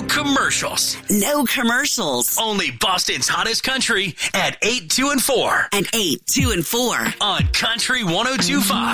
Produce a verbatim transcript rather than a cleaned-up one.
commercials. No commercials. Only Boston's hottest country at eight, two, and four. And eight, two, and four. On Country one oh two point five.